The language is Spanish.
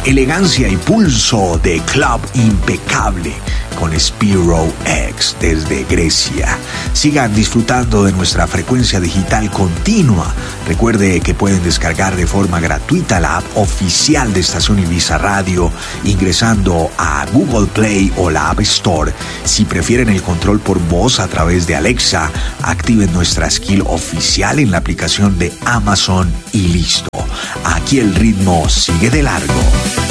elegancia y pulso de club impecable con Spiro X desde Grecia. Sigan disfrutando de nuestra frecuencia digital continua. Recuerde que pueden descargar de forma gratuita la app oficial de Estación Ibiza Radio ingresando a Google Play o la App Store. Si prefieren el control por voz a través de Alexa, activen nuestra skill oficial en la aplicación de Amazon y listo. Aquí el ritmo sigue de largo.